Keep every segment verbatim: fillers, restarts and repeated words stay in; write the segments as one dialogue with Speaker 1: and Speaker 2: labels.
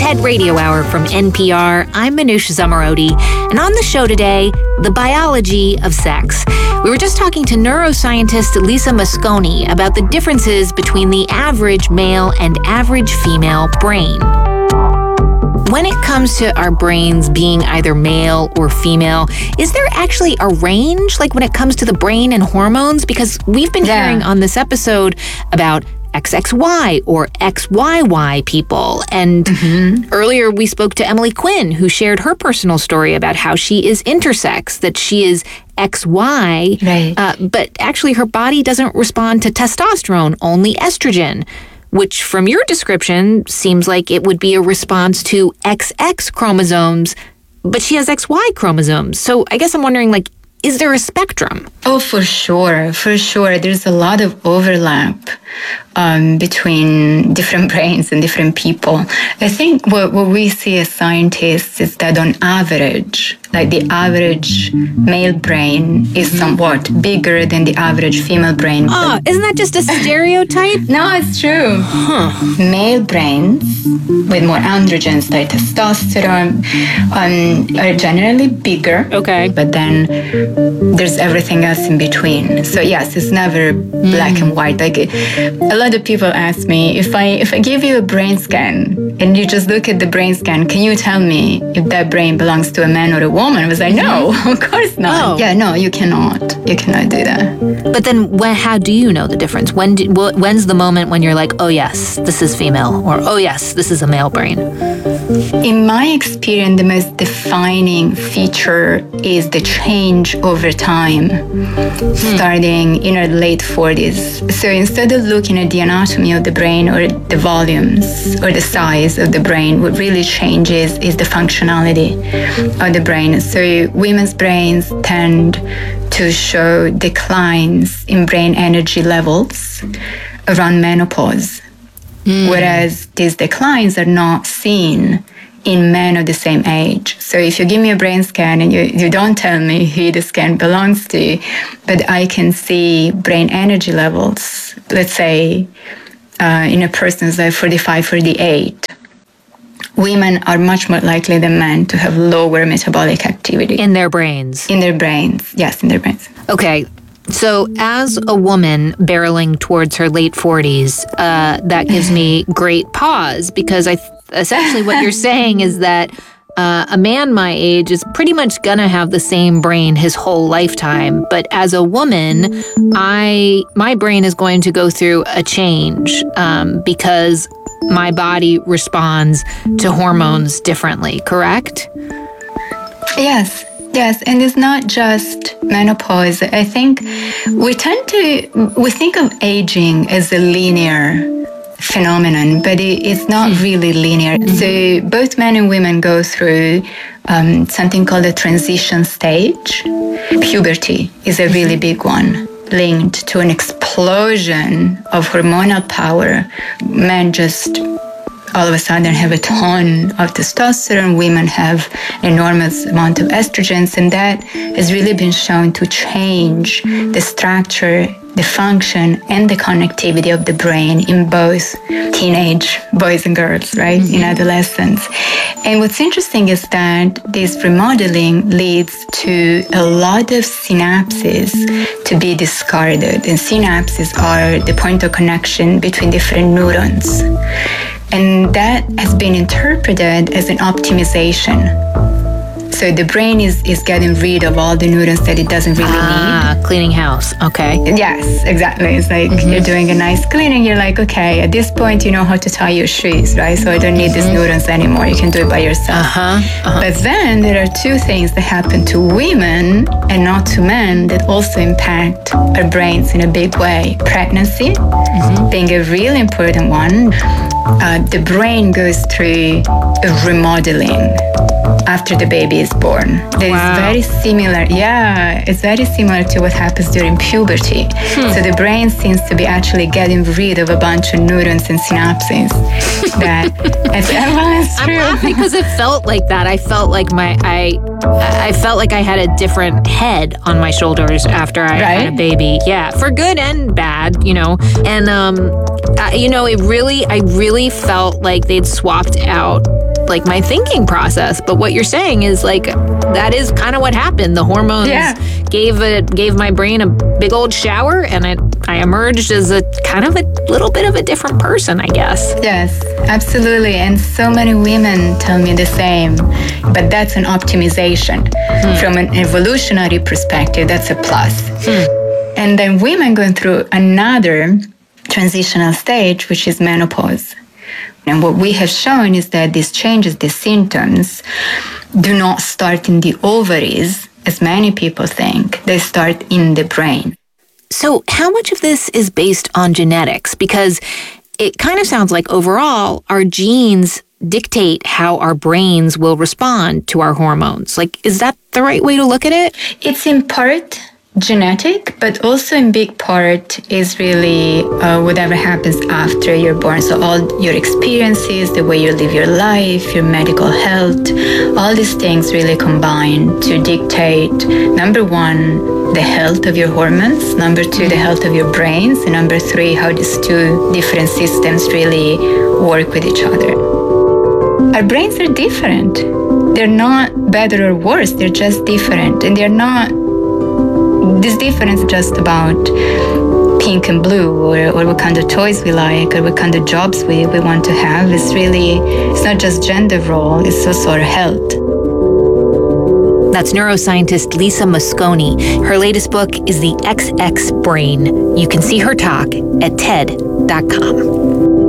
Speaker 1: TED Radio Hour from N P R. I'm Manoush Zomorodi, and on the show today, the biology of sex. We were just talking to neuroscientist Lisa Mosconi about the differences between the average male and average female brain. When it comes to our brains being either male or female, is there actually a range, like when it comes to the brain and hormones? Because we've been
Speaker 2: yeah.
Speaker 1: hearing on this episode about X X Y or X Y Y people. And mm-hmm. earlier we spoke to Emily Quinn, who shared her personal story about how she is intersex, that she is X Y,
Speaker 2: right.
Speaker 1: uh, but actually her body doesn't respond to testosterone, only estrogen, which from your description seems like it would be a response to X X chromosomes, but she has X Y chromosomes. So I guess I'm wondering, like, is there a spectrum?
Speaker 2: Oh, for sure. For sure. There's a lot of overlap um, between different brains and different people. I think what, what we see as scientists is that on average, like the average male brain is somewhat bigger than the average female brain.
Speaker 1: Oh, isn't that just a stereotype?
Speaker 2: No, it's true.
Speaker 1: Huh.
Speaker 2: Male brains with more androgens like testosterone um, are generally bigger.
Speaker 1: Okay.
Speaker 2: But then there's everything else in between. So yes, it's never mm. black and white. Like a lot of people ask me, if I if I give you a brain scan and you just look at the brain scan, can you tell me if that brain belongs to a man or a woman? I was like, no, of course not.
Speaker 1: Oh.
Speaker 2: Yeah, no, you cannot. You cannot do that.
Speaker 1: But then when, how do you know the difference? When do, when's the moment when you're like, oh yes, this is female, or oh yes, this is a male brain?
Speaker 2: In my experience, the most defining feature is the change over time, hmm. starting in our late forties. So instead of looking at the anatomy of the brain or the volumes or the size of the brain, what really changes is the functionality of the brain. So women's brains tend to show declines in brain energy levels around menopause, mm. whereas these declines are not seen in men of the same age. So if you give me a brain scan and you, you don't tell me who the scan belongs to, but I can see brain energy levels, let's say uh, in a person who's like forty-five, forty-eight, women are much more likely than men to have lower metabolic activity.
Speaker 1: In their brains?
Speaker 2: In their brains, yes, in their brains.
Speaker 1: Okay. So as a woman barreling towards her late forties, uh, that gives me great pause, because I th- essentially what you're saying is that uh, a man my age is pretty much gonna have the same brain his whole lifetime. But as a woman, I my brain is going to go through a change um, because my body responds to hormones differently, correct?
Speaker 2: Yes. Yes, and it's not just menopause. I think we tend to, we think of aging as a linear phenomenon, but it, it's not really linear. Mm-hmm. So both men and women go through um, something called a transition stage. Puberty is a really big one, linked to an explosion of hormonal power. Men just all of a sudden have a ton of testosterone. Women have an enormous amount of estrogens, and that has really been shown to change the structure, the function, and the connectivity of the brain in both teenage boys and girls, right, mm-hmm. in adolescence. And what's interesting is that this remodeling leads to a lot of synapses to be discarded. And synapses are the point of connection between different neurons. And that has been interpreted as an optimization. So the brain is, is getting rid of all the neurons that it doesn't really
Speaker 1: ah, need. Ah, cleaning house. Okay.
Speaker 2: Yes, exactly. It's like mm-hmm. you're doing a nice cleaning. You're like, okay, at this point, you know how to tie your shoes, right? So I don't need mm-hmm. these neurons anymore. You can do it by yourself. Uh-huh. Uh-huh. But then there are two things that happen to women and not to men that also impact our brains in a big way. Pregnancy mm-hmm. being a really important one. Uh, the brain goes through a remodeling after the baby is born. That wow. is very similar. Yeah, it's very similar to what happens during puberty. Hmm. So the brain seems to be actually getting rid of a bunch of neurons and synapses. That it's, well, it's true.
Speaker 1: I'm laughing because it felt like that. I felt like my I I felt like I had a different head on my shoulders after I
Speaker 2: right?
Speaker 1: had a baby. Yeah, for good and bad, you know. And um, I, you know, it really, I really felt like they'd swapped out like my thinking process. But what you're saying is like, that is kind of what happened. The hormones
Speaker 2: yeah.
Speaker 1: gave a, gave my brain a big old shower, and I, I emerged as a kind of a little bit of a different person, I guess.
Speaker 2: Yes, absolutely. And so many women tell me the same. But that's an optimization. Hmm. From an evolutionary perspective, that's a plus. Hmm. And then women going through another transitional stage, which is menopause. And what we have shown is that these changes, these symptoms, do not start in the ovaries, as many people think. They start in the brain.
Speaker 1: So how much of this is based on genetics? Because it kind of sounds like overall, our genes dictate how our brains will respond to our hormones. Like, is that the right way to look at it?
Speaker 2: It's in part genetic, but also in big part is really uh, whatever happens after you're born. So all your experiences, the way you live your life, your medical health, all these things really combine to dictate, number one, the health of your hormones, number two, the health of your brains, and number three, how these two different systems really work with each other. Our brains are different. They're not better or worse, they're just different. And they're not this difference is just about pink and blue, or, or what kind of toys we like, or what kind of jobs we, we want to have. It's really, it's not just gender role, it's also our health.
Speaker 1: That's neuroscientist Lisa Mosconi. Her latest book is The X X Brain. You can see her talk at T E D dot com.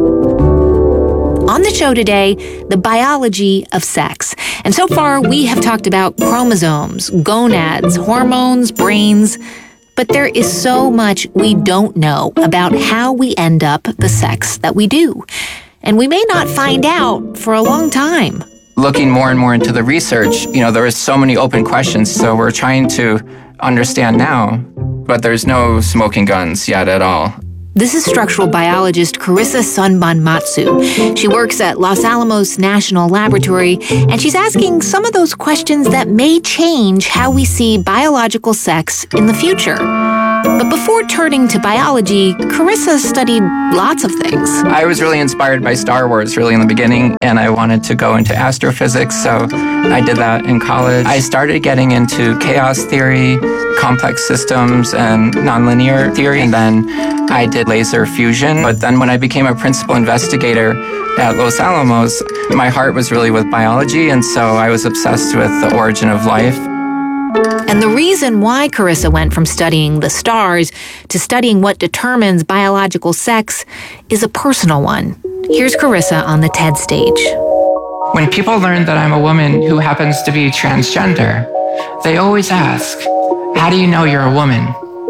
Speaker 1: On the show today, the biology of sex. And so far, we have talked about chromosomes, gonads, hormones, brains. But there is so much we don't know about how we end up the sex that we do. And we may not find out for a long time.
Speaker 3: Looking more and more into the research, you know, there are so many open questions. So we're trying to understand now, but there's no smoking guns yet at all.
Speaker 1: This is structural biologist Carissa Sonban-Matsu. She works at Los Alamos National Laboratory, and she's asking some of those questions that may change how we see biological sex in the future. But before turning to biology, Carissa studied lots of things.
Speaker 3: I was really inspired by Star Wars really in the beginning, and I wanted to go into astrophysics, so I did that in college. I started getting into chaos theory, complex systems, and nonlinear theory, and then I did laser fusion. But then when I became a principal investigator at Los Alamos, my heart was really with biology, and so I was obsessed with the origin of life.
Speaker 1: And the reason why Carissa went from studying the stars to studying what determines biological sex is a personal one. Here's Carissa on the TED stage.
Speaker 4: When people learn that I'm a woman who happens to be transgender, they always ask, how do you know you're a woman?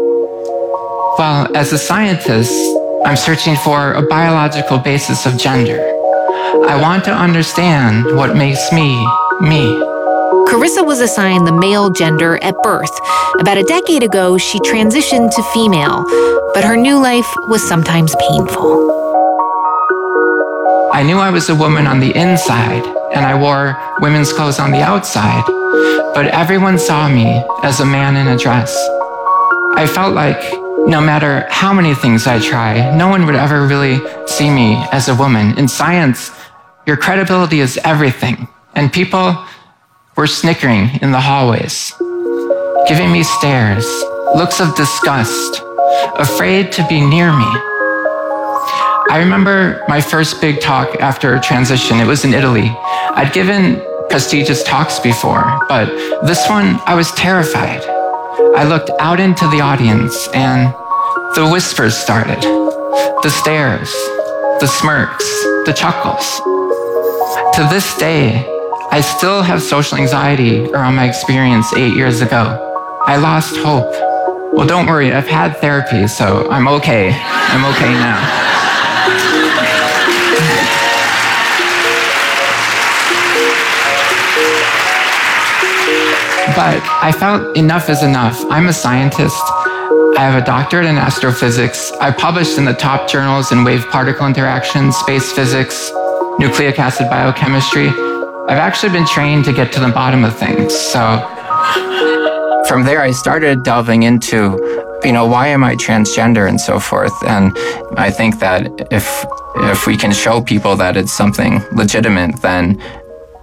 Speaker 4: Well, as a scientist, I'm searching for a biological basis of gender. I want to understand what makes me, me.
Speaker 1: Carissa was assigned the male gender at birth. About a decade ago, she transitioned to female, but her new life was sometimes painful.
Speaker 4: I knew I was a woman on the inside, and I wore women's clothes on the outside, but everyone saw me as a man in a dress. I felt like no matter how many things I try, no one would ever really see me as a woman. In science, your credibility is everything, and people were snickering in the hallways, giving me stares, looks of disgust, afraid to be near me. I remember my first big talk after transition. It was in Italy. I'd given prestigious talks before, but this one, I was terrified. I looked out into the audience and the whispers started, the stares, the smirks, the chuckles. To this day, I still have social anxiety around my experience eight years ago. I lost hope. Well, don't worry, I've had therapy, so I'm okay. I'm okay now. But I felt enough is enough. I'm a scientist. I have a doctorate in astrophysics. I published in the top journals in wave particle interactions, space physics, nucleic acid biochemistry. I've actually been trained to get to the bottom of things, so.
Speaker 3: From there, I started delving into, you know, why am I transgender and so forth. And I think that if if we can show people that it's something legitimate, then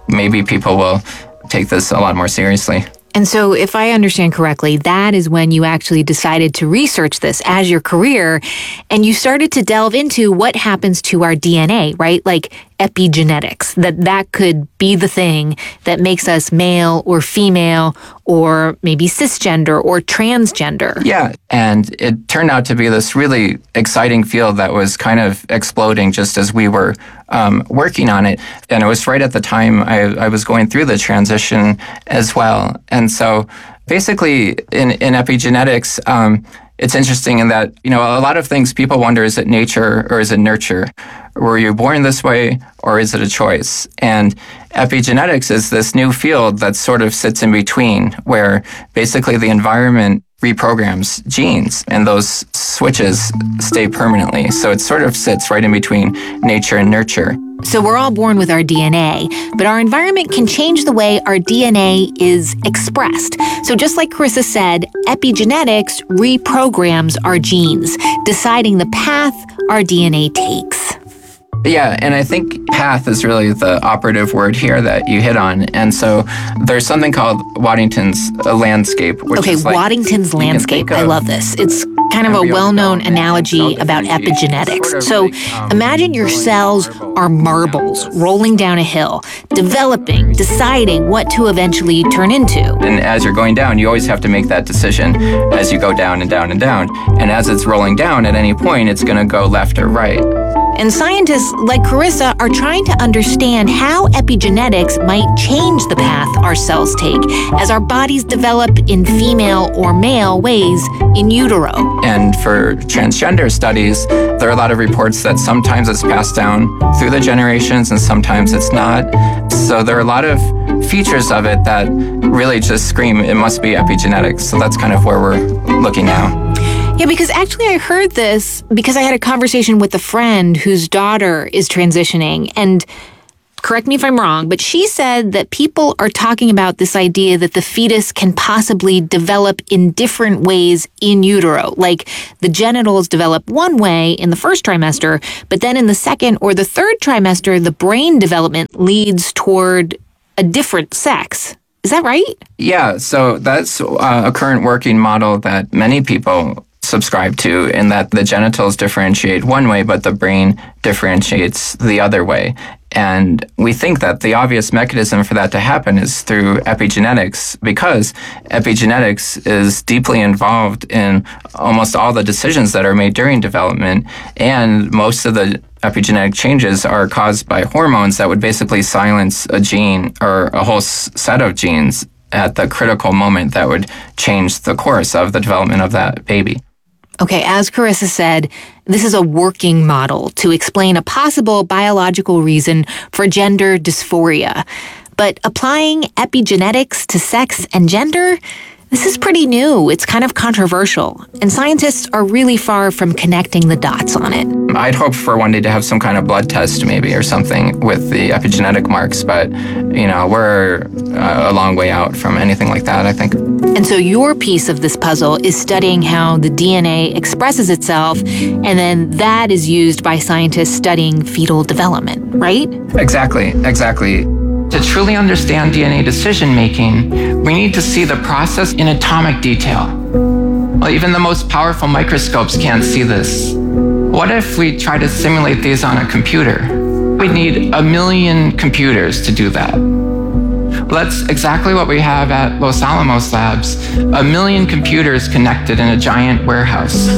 Speaker 3: maybe people will take this a lot more seriously.
Speaker 1: And so if I understand correctly, that is when you actually decided to research this as your career, and you started to delve into what happens to our D N A, right? Like epigenetics, that that could be the thing that makes us male or female or maybe cisgender or transgender.
Speaker 3: Yeah, and it turned out to be this really exciting field that was kind of exploding just as we were um, working on it. And it was right at the time I, I was going through the transition as well. And so basically in, in epigenetics, um, it's interesting in that, you know, a lot of things people wonder, is it nature or is it nurture? Were you born this way or is it a choice? And epigenetics is this new field that sort of sits in between, where basically the environment reprograms genes and those switches stay permanently. So it sort of sits right in between nature and nurture.
Speaker 1: So we're all born with our D N A, but our environment can change the way our D N A is expressed. So just like Carissa said, epigenetics reprograms our genes, deciding the path our D N A takes.
Speaker 3: Yeah, and I think path is really the operative word here that you hit on. And so there's something called Waddington's landscape. Which
Speaker 1: okay,
Speaker 3: is like,
Speaker 1: Waddington's landscape. I love this. It's kind of a well-known analogy about epigenetics. So imagine your cells are marbles rolling down a hill, developing, deciding what to eventually turn into.
Speaker 3: And as you're going down, you always have to make that decision as you go down and down and down. And as it's rolling down, at any point, it's going to go left or right.
Speaker 1: And scientists like Carissa are trying to understand how epigenetics might change the path our cells take as our bodies develop in female or male ways in utero.
Speaker 3: And for transgender studies, there are a lot of reports that sometimes it's passed down through the generations and sometimes it's not. So there are a lot of features of it that really just scream it must be epigenetics. So that's kind of where we're looking now.
Speaker 1: Yeah, because actually I heard this because I had a conversation with a friend whose daughter is transitioning, and correct me if I'm wrong, but she said that people are talking about this idea that the fetus can possibly develop in different ways in utero. Like the genitals develop one way in the first trimester, but then in the second or the third trimester, the brain development leads toward a different sex. Is that right?
Speaker 3: Yeah, so that's uh, a current working model that many people subscribe to, in that the genitals differentiate one way, but the brain differentiates the other way. And we think that the obvious mechanism for that to happen is through epigenetics, because epigenetics is deeply involved in almost all the decisions that are made during development. And most of the epigenetic changes are caused by hormones that would basically silence a gene or a whole s- set of genes at the critical moment that would change the course of the development of that baby.
Speaker 1: Okay, as Carissa said, this is a working model to explain a possible biological reason for gender dysphoria. But applying epigenetics to sex and gender, this is pretty new. It's kind of controversial, and scientists are really far from connecting the dots on it.
Speaker 3: I'd hope for one day to have some kind of blood test maybe or something with the epigenetic marks, but, you know, we're uh, a long way out from anything like that, I think.
Speaker 1: And so your piece of this puzzle is studying how the D N A expresses itself, and then that is used by scientists studying fetal development, right?
Speaker 3: Exactly, exactly.
Speaker 4: To truly understand D N A decision-making, we need to see the process in atomic detail. Well, even the most powerful microscopes can't see this. What if we try to simulate these on a computer? We'd need a million computers to do that. Well, that's exactly what we have at Los Alamos Labs, a million computers connected in a giant warehouse.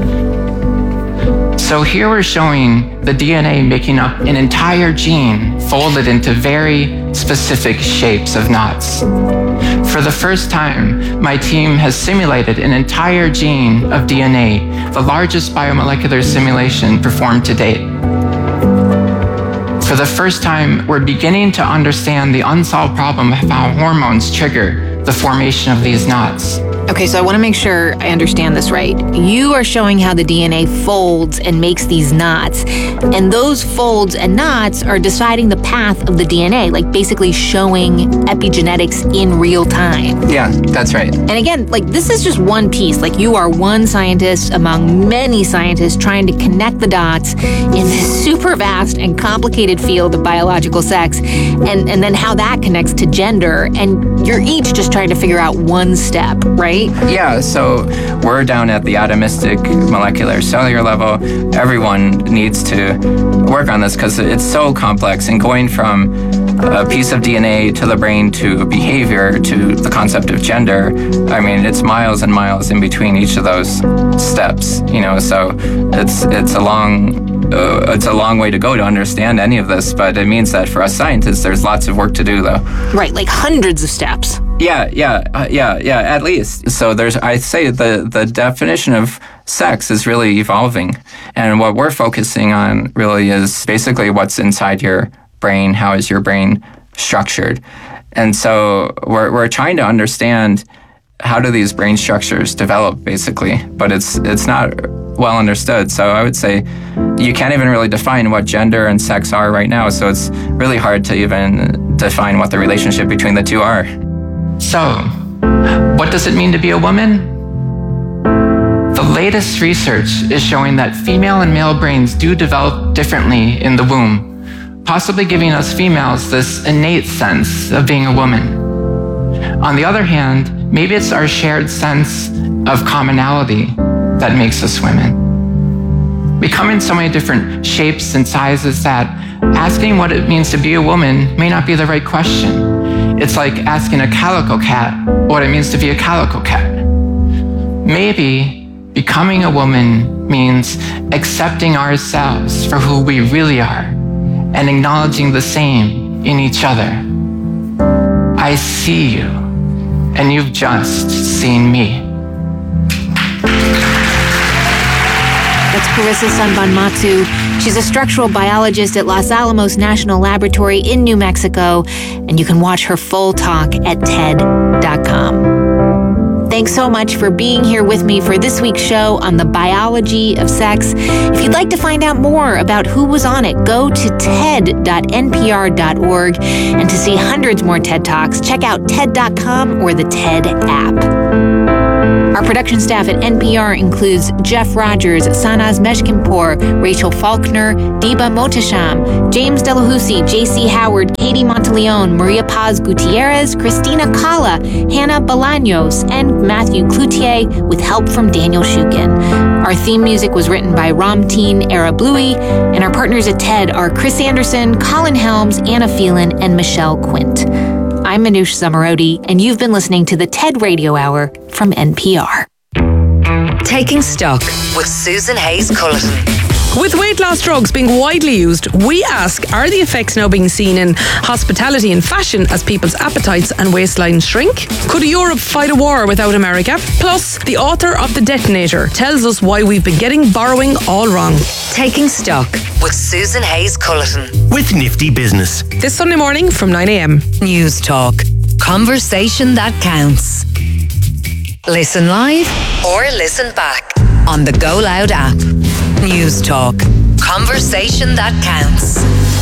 Speaker 4: So here we're showing the D N A making up an entire gene folded into very specific shapes of knots. For the first time, my team has simulated an entire gene of D N A, the largest biomolecular simulation performed to date. For the first time, we're beginning to understand the unsolved problem of how hormones trigger the formation of these knots.
Speaker 1: Okay, so I want to make sure I understand this right. You are showing how the D N A folds and makes these knots, and those folds and knots are deciding the path of the D N A, like basically showing epigenetics in real time.
Speaker 3: Yeah, that's right.
Speaker 1: And again, like this is just one piece. Like you are one scientist among many scientists trying to connect the dots in this super vast and complicated field of biological sex, and, and then how that connects to gender. And you're each just trying to figure out one step, right?
Speaker 3: Yeah, so we're down at the atomistic, molecular, cellular level. Everyone needs to work on this because it's so complex, and going from a piece of D N A to the brain to behavior to the concept of gender, I mean, it's miles and miles in between each of those steps, you know, so it's it's a long uh, it's a long way to go to understand any of this, but it means that for us scientists, there's lots of work to do, though.
Speaker 1: Right, like hundreds of steps.
Speaker 3: Yeah, yeah, uh, yeah, yeah, at least. So there's, I say the, the definition of sex is really evolving. And what we're focusing on really is basically what's inside your brain, how is your brain structured. And so we're we're trying to understand how do these brain structures develop, basically, but it's it's not well understood. So I would say you can't even really define what gender and sex are right now. So it's really hard to even define what the relationship between the two are.
Speaker 4: So, what does it mean to be a woman? The latest research is showing that female and male brains do develop differently in the womb, possibly giving us females this innate sense of being a woman. On the other hand, maybe it's our shared sense of commonality that makes us women. We come in so many different shapes and sizes that asking what it means to be a woman may not be the right question. It's like asking a calico cat what it means to be a calico cat. Maybe becoming a woman means accepting ourselves for who we really are and acknowledging the same in each other. I see you, and you've just seen me.
Speaker 1: That's Carissa Sanbonmatsu. She's a structural biologist at Los Alamos National Laboratory in New Mexico, and you can watch her full talk at T E D dot com. Thanks so much for being here with me for this week's show on the biology of sex. If you'd like to find out more about who was on it, go to T E D dot N P R dot org, and to see hundreds more TED Talks, check out T E D dot com or the TED app. Our production staff at N P R includes Jeff Rogers, Sanaz Meshkinpour, Rachel Faulkner, Diba Mohtasham, James Delahousie, J C Howard, Katie Monteleone, Maria Paz Gutierrez, Christina Kala, Hannah Bolaños, and Matthew Cloutier, with help from Daniel Shukin. Our theme music was written by Ramteen Arablouei, and our partners at TED are Chris Anderson, Colin Helms, Anna Phelan, and Michelle Quint. I'm Manoush Zomorodi, and you've been listening to the TED Radio Hour from N P R.
Speaker 5: Taking Stock with Susan Hayes-Culleton.
Speaker 6: With weight loss drugs being widely used, we ask, are the effects now being seen in hospitality and fashion as people's appetites and waistlines shrink? Could Europe fight a war without America? Plus, the author of The Detonator tells us why we've been getting borrowing all wrong.
Speaker 5: Taking Stock with Susan Hayes-Culleton.
Speaker 7: With Nifty Business.
Speaker 6: This Sunday morning from nine a.m.
Speaker 5: News Talk. Conversation that counts. Listen live or listen back on the Go Loud app. News Talk. Conversation that counts.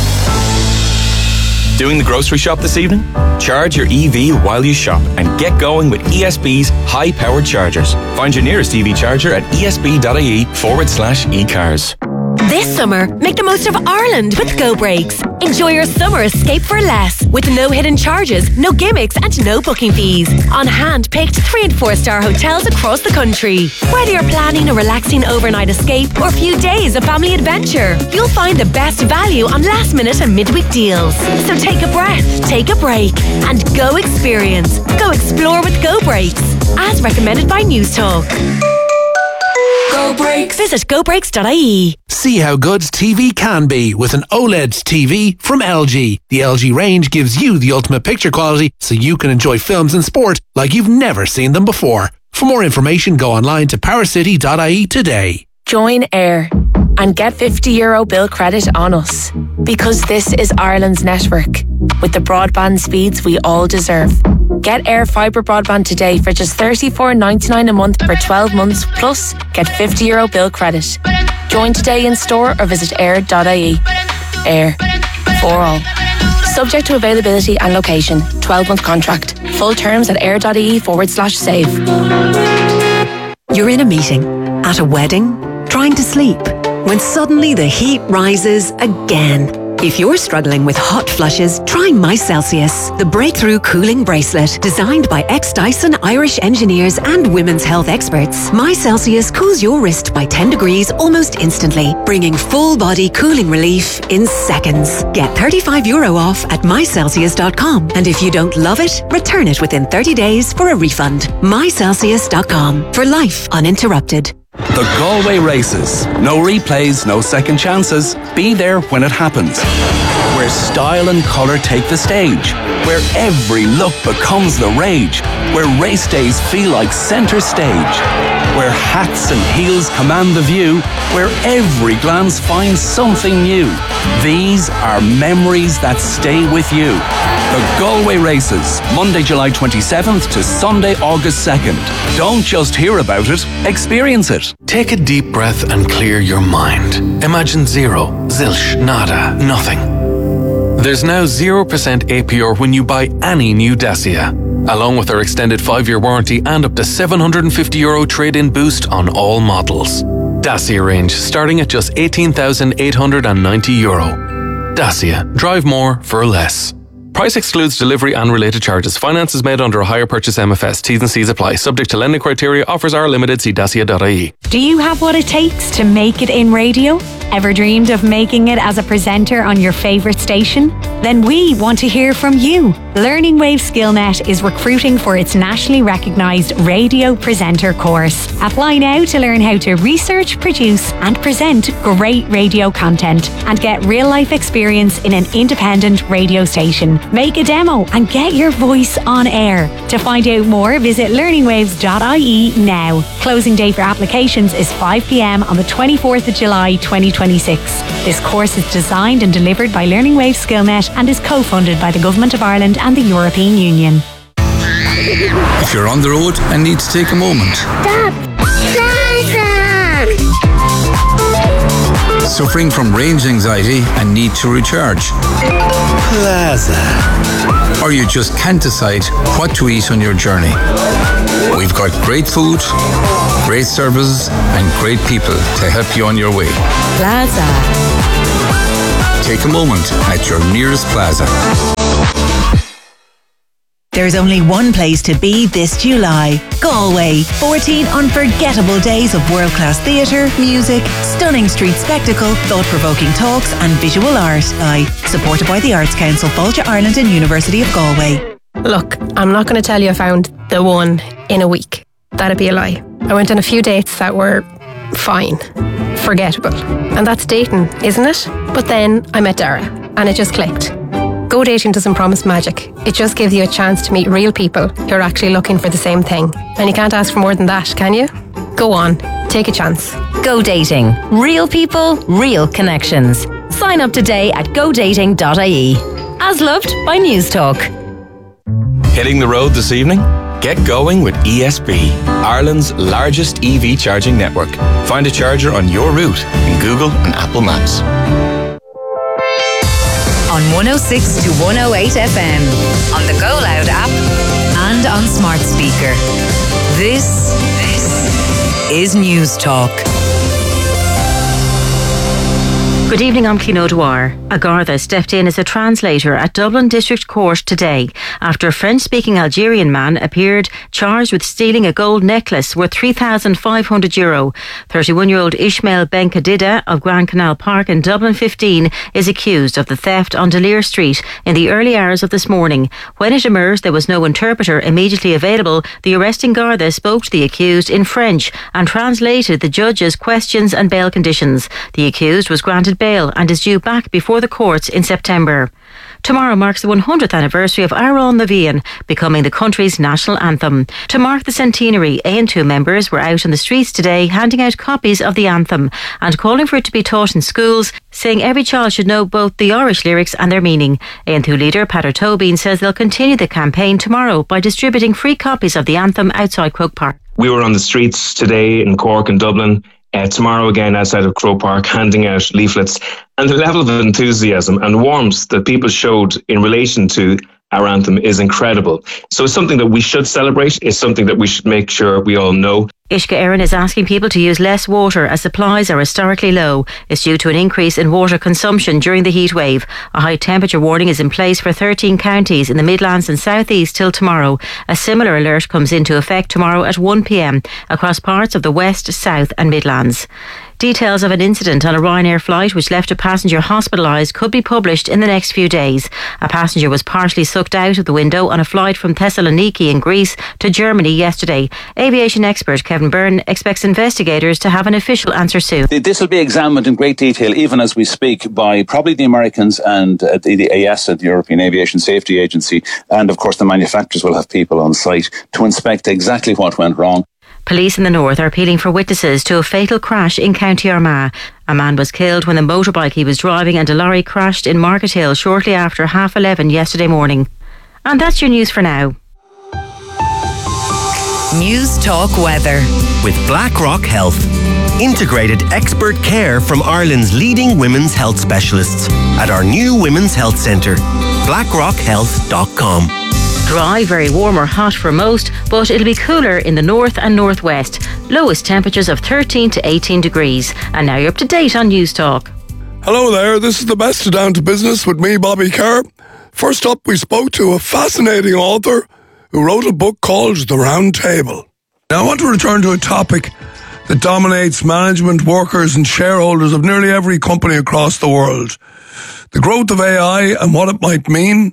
Speaker 7: Doing the grocery shop this evening? Charge your E V while you shop and get going with E S B's high-powered chargers. Find your nearest E V charger at esb.ie forward slash e-cars.
Speaker 8: This summer, make the most of Ireland with Go Breaks. Enjoy your summer escape for less, with no hidden charges, no gimmicks and no booking fees. On hand-picked three and four star hotels across the country. Whether you're planning a relaxing overnight escape or a few days of family adventure, you'll find the best value on last minute and midweek deals. So take a breath, take a break, and go experience. Go explore with Go Breaks, as recommended by News Talk. Go Breaks. Visit go breaks dot I E.
Speaker 9: See how good T V can be with an OLED T V from L G. The L G range gives you the ultimate picture quality so you can enjoy films and sport like you've never seen them before. For more information, go online to power city dot I E today.
Speaker 10: Join AIR. and get fifty euro bill credit on us. Because this is Ireland's network, with the broadband speeds we all deserve. Get Air Fibre broadband today for just thirty-four ninety-nine a month for twelve months, plus get fifty euro bill credit. Join today in store or visit air dot I E. Air. For all. Subject to availability and location. twelve month contract. Full terms at air.ie forward slash save.
Speaker 11: You're in a meeting, at a wedding, trying to sleep, when suddenly the heat rises again. If you're struggling with hot flushes, try My Celsius, the breakthrough cooling bracelet designed by ex-Dyson Irish engineers and women's health experts. My Celsius cools your wrist by ten degrees almost instantly, bringing full-body cooling relief in seconds. Get thirty-five euro off at my celsius dot com, and if you don't love it, return it within thirty days for a refund. my celsius dot com, for life uninterrupted.
Speaker 12: The Galway Races. No replays, no second chances. Be there when it happens. Where style and colour take the stage. Where every look becomes the rage. Where race days feel like centre stage. Where hats and heels command the view. Where every glance finds something new. These are memories that stay with you. The Galway Races, Monday, July twenty-seventh to Sunday, August second. Don't just hear about it, experience it.
Speaker 9: Take a deep breath and clear your mind. Imagine zero, zilch, nada, nothing. There's now zero percent A P R when you buy any new Dacia, along with our extended five-year warranty and up to seven hundred fifty euro trade-in boost on all models. Dacia range starting at just eighteen thousand eight hundred ninety euro. Dacia. Drive more for less. Price excludes delivery and related charges. Finance is made under a hire purchase M F S. T's and C's apply. Subject to lending criteria. Offers are limited. See dacia dot I E.
Speaker 13: Do you have what it takes to make it in radio? Ever dreamed of making it as a presenter on your favourite station? Then we want to hear from you. Learning Wave SkillNet is recruiting for its nationally recognised radio presenter course. Apply now to learn how to research, produce and present great radio content and get real-life experience in an independent radio station. Make a demo and get your voice on air. To find out more, visit learning waves dot I E now. Closing date for applications is five p m on the twenty-fourth of July twenty twenty-six. This course is designed and delivered by Learning Wave SkillNet and is co-funded by the Government of Ireland and the European Union.
Speaker 14: If you're on the road and need to take a moment.
Speaker 15: Stop! Plaza!
Speaker 14: Suffering from range anxiety and need to recharge.
Speaker 9: Plaza.
Speaker 14: Or you just can't decide what to eat on your journey. We've got great food, great services and great people to help you on your way.
Speaker 13: Plaza.
Speaker 14: Take a moment at your nearest Plaza.
Speaker 16: There's only one place to be this July. Galway. fourteen unforgettable days of world-class theatre, music, stunning street spectacle, thought-provoking talks and visual art. Aye, supported by the Arts Council, Fáilte Ireland and University of Galway.
Speaker 10: Look, I'm not going to tell you I found the one in a week. That'd be a lie. I went on a few dates that were fine, forgettable. And that's dating, isn't it? But then I met Dara and it just clicked. Go dating doesn't promise magic. It just gives you a chance to meet real people who are actually looking for the same thing. And you can't ask for more than that, can you? Go on, take a chance.
Speaker 5: Go dating. Real people, real connections. Sign up today at go dating dot I E. As loved by News Talk.
Speaker 7: Hitting the road this evening? Get going with E S B, Ireland's largest E V charging network. Find a charger on your route in Google and Apple Maps.
Speaker 5: On one oh six to one oh eight F M, on the Go Loud app, and on smart speaker. This, this is News Talk.
Speaker 17: Good evening, I'm Clín O'Dwyer. A Garda stepped in as a translator at Dublin District Court today after a French-speaking Algerian man appeared charged with stealing a gold necklace worth three thousand five hundred euro. thirty-one-year-old Ishmael Ben Kadida of Grand Canal Park in Dublin fifteen is accused of the theft on Delir Street in the early hours of this morning. When it emerged there was no interpreter immediately available, the arresting Garda spoke to the accused in French and translated the judge's questions and bail conditions. The accused was granted bail and is due back before the courts in September. Tomorrow marks the one hundredth anniversary of Aron Levian becoming the country's national anthem. To mark the centenary, A N two members were out on the streets today handing out copies of the anthem and calling for it to be taught in schools, saying every child should know both the Irish lyrics and their meaning. A N two leader Peadar Tóibín says they'll continue the campaign tomorrow by distributing free copies of the anthem outside Croke Park.
Speaker 15: We were on the streets today in Cork and Dublin. Uh, tomorrow again outside of Croke Park, handing out leaflets, and the level of enthusiasm and warmth that people showed in relation to our anthem is incredible. So it's something that we should celebrate. It's something that we should make sure we all know.
Speaker 17: Uisce Éireann is asking people to use less water as supplies are historically low. It's due to an increase in water consumption during the heat wave. A high temperature warning is in place for thirteen counties in the Midlands and South East till tomorrow. A similar alert comes into effect tomorrow at one p.m. across parts of the West, South and Midlands. Details of an incident on a Ryanair flight which left a passenger hospitalised could be published in the next few days. A passenger was partially sucked out of the window on a flight from Thessaloniki in Greece to Germany yesterday. Aviation expert Kevin Byrne expects investigators to have an official answer soon.
Speaker 18: This will be examined in great detail, even as we speak, by probably the Americans and uh, the, the A S A, the European Aviation Safety Agency, and of course the manufacturers will have people on site to inspect exactly what went wrong.
Speaker 17: Police in the north are appealing for witnesses to a fatal crash in County Armagh. A man was killed when the motorbike he was driving and a lorry crashed in Market Hill shortly after half eleven yesterday morning. And that's your news for now.
Speaker 5: News Talk Weather.
Speaker 19: With BlackRock Health. Integrated expert care from Ireland's leading women's health specialists at our new Women's Health Centre. blackrock health dot com.
Speaker 17: Dry, very warm or hot for most, but it'll be cooler in the north and northwest. Lowest temperatures of thirteen to eighteen degrees. And now you're up to date on News Talk.
Speaker 20: Hello there, this is the best of Down to Business with me, Bobby Kerr. First up, we spoke to a fascinating author who wrote a book called The Round Table. Now, I want to return to a topic that dominates management, workers and shareholders of nearly every company across the world. The growth of A I and what it might mean.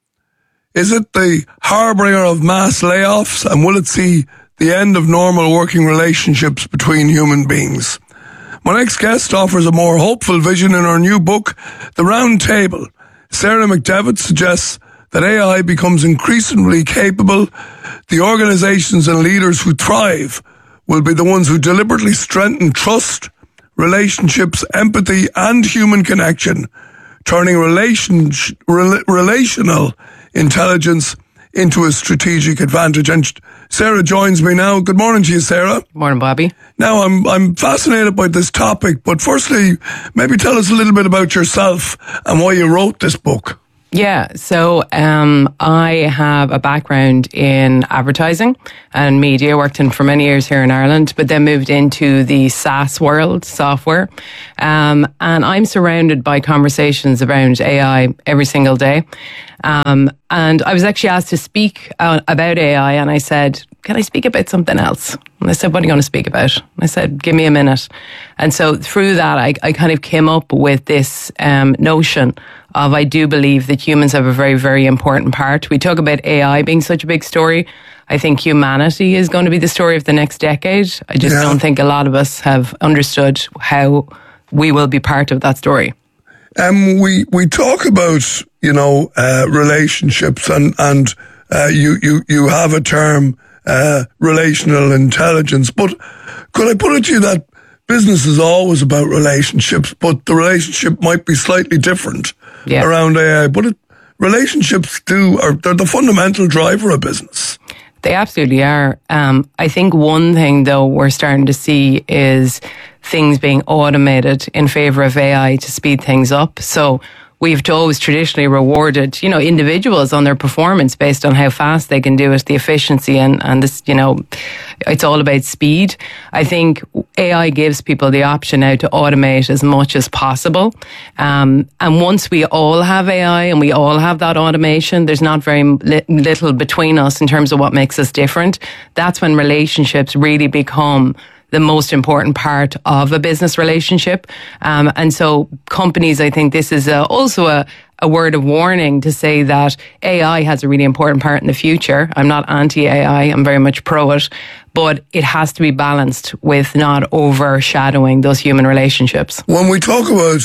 Speaker 20: Is it the harbinger of mass layoffs, and will it see the end of normal working relationships between human beings? My next guest offers a more hopeful vision in her new book, The Round Table. Sarah McDevitt suggests that A I becomes increasingly capable. The organizations and leaders who thrive will be the ones who deliberately strengthen trust, relationships, empathy, and human connection, turning relation, rel, relational intelligence into a strategic advantage. And Sarah joins me now. Good morning to you, Sarah.
Speaker 21: Morning, Bobby.
Speaker 20: Now, I'm I'm fascinated by this topic, but firstly, maybe tell us a little bit about yourself and why you wrote this book.
Speaker 21: Yeah, so um, I have a background in advertising and media, worked in for many years here in Ireland, but then moved into the SaaS world, software. Um, and I'm surrounded by conversations around A I every single day. Um, and I was actually asked to speak uh, about A I, and I said, can I speak about something else? And they said, what are you going to speak about? And I said, give me a minute. And so through that, I, I kind of came up with this um, notion of, I do believe that humans have a very, very important part. We talk about A I being such a big story. I think humanity is going to be the story of the next decade. I just yeah. don't think a lot of us have understood how we will be part of that story.
Speaker 20: Um, we, we talk about, you know, uh, relationships and, and, uh, you, you, you have a term, uh, relational intelligence, but could I put it to you that business is always about relationships, but the relationship might be slightly different yeah. around A I, but it, relationships do, are, they're the fundamental driver of business.
Speaker 21: They absolutely are. Um, I think one thing, though, we're starting to see is things being automated in favour of A I to speed things up. So we've always traditionally rewarded, you know, individuals on their performance based on how fast they can do it, the efficiency, and, and this, you know, it's all about speed. I think A I gives people the option now to automate as much as possible. Um, and once we all have A I and we all have that automation, there's not very li- little between us in terms of what makes us different. That's when relationships really become the most important part of a business relationship. Um, and so companies, I think this is a, also a, a word of warning to say that A I has a really important part in the future. I'm not anti-A I, I'm very much pro it, but it has to be balanced with not overshadowing those human relationships.
Speaker 20: When we talk about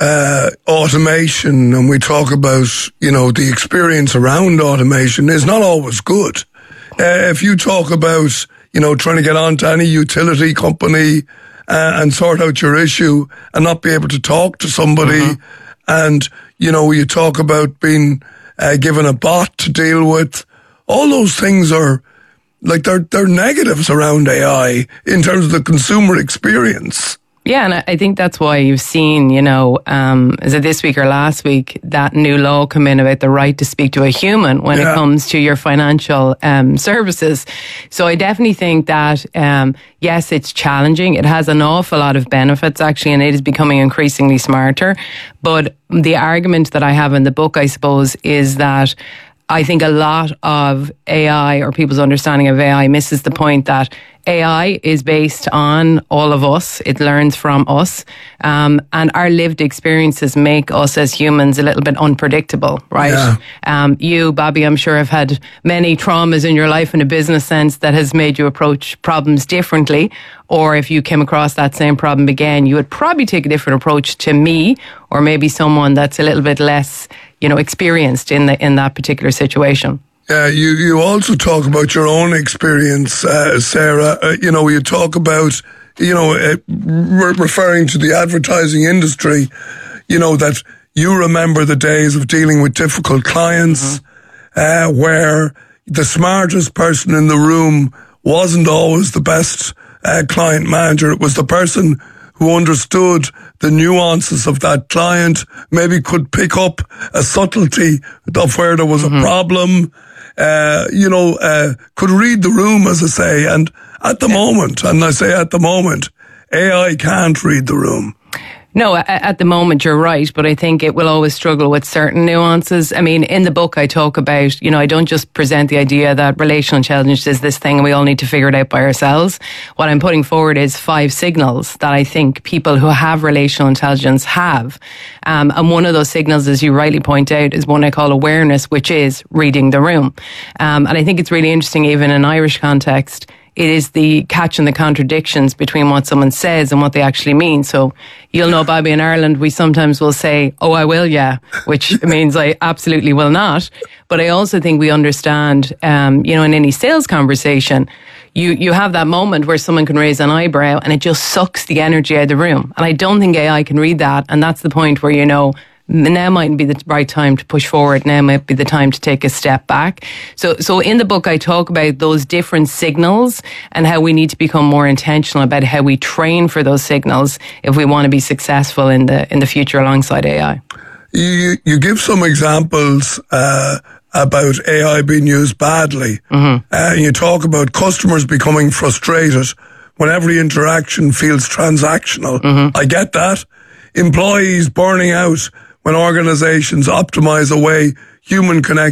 Speaker 20: uh, automation and we talk about, you know, the experience around automation is not always good. Uh, if you talk about, you know, trying to get onto any utility company uh, and sort out your issue and not be able to talk to somebody, mm-hmm. and, you know, you talk about being uh, given a bot to deal with, all those things are, like, they're, they're negatives around A I in terms of the consumer experience.
Speaker 21: Yeah, and I think that's why you've seen, you know, um, is it this week or last week, that new law come in about the right to speak to a human when yeah. it comes to your financial um, services. So I definitely think that, um, yes, it's challenging. It has an awful lot of benefits, actually, and it is becoming increasingly smarter. But the argument that I have in the book, I suppose, is that I think a lot of A I, or people's understanding of A I, misses the point that A I is based on all of us. It learns from us. Um, and our lived experiences make us as humans a little bit unpredictable, right? Yeah. Um, you, Bobby, I'm sure have had many traumas in your life in a business sense that has made you approach problems differently. Or if you came across that same problem again, you would probably take a different approach to me, or maybe someone that's a little bit less, you know, experienced in the in that particular situation.
Speaker 20: Yeah, you, you also talk about your own experience, uh, Sarah. Uh, you know, you talk about, you know, uh, re- referring to the advertising industry, you know, that you remember the days of dealing with difficult clients, mm-hmm. uh, where the smartest person in the room wasn't always the best uh, client manager. It was the person who understood the nuances of that client, maybe could pick up a subtlety of where there was mm-hmm. a problem, uh, you know, uh, could read the room, as I say. And at the moment, and I say at the moment, A I can't read the room.
Speaker 21: No, at the moment you're right, but I think it will always struggle with certain nuances. I mean, in the book I talk about, you know, I don't just present the idea that relational intelligence is this thing and we all need to figure it out by ourselves. What I'm putting forward is five signals that I think people who have relational intelligence have. Um, and one of those signals, as you rightly point out, is one I call awareness, which is reading the room. Um, and I think it's really interesting, even in an Irish context, it is the catching the contradictions between what someone says and what they actually mean. So you'll know, Bobby, in Ireland, we sometimes will say, oh, I will, yeah, which means I absolutely will not. But I also think we understand, um, you know, in any sales conversation, you, you have that moment where someone can raise an eyebrow and it just sucks the energy out of the room. And I don't think A I can read that. And that's the point where, you know, now mightn't be the right time to push forward. Now might be the time to take a step back. So, so in the book, I talk about those different signals and how we need to become more intentional about how we train for those signals if we want to be successful in the in the future alongside A I.
Speaker 20: You you give some examples uh, about A I being used badly. Mm-hmm. Uh, you talk about customers becoming frustrated when every interaction feels transactional. Mm-hmm. I get that. Employees burning out when organizations optimize away human connection.